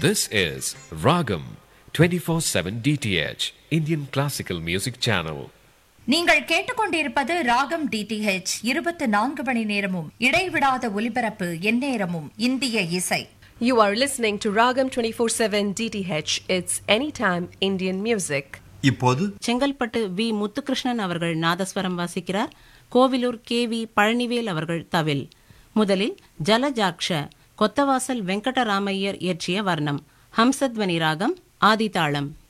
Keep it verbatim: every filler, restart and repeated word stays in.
This is Ragam twenty-four seven D T H Indian Classical Music Channel. நீங்கள் கேட்டுக்கொண்டிருப்பது ராகம் DTH இருபத்தி நான்கு மணி நேரமும் இடைவிடாத ஒலிபரப்பு எந்நேரமும் இந்திய இசை. You are listening to Ragam twenty-four seven D T H. It's anytime Indian music. இப்போது செங்கல்பட்டு வி முத்துகிருஷ்ணன் அவர்கள் நாதஸ்வரம் வாசிக்கிறார். கோவிலூர் கே வி பழனிவேல் அவர்கள் தவில். முதலில் ஜலஜாக்ஷ கொத்தவாசல் வெங்கடராமையர் இயற்றிய வர்ணம். ஹம்சத்வனி ராகம் ஆதிதாளம்.